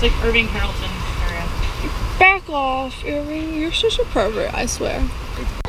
It's like Irving Carrollton area. Back off, Irving. You're such a pervert, I swear.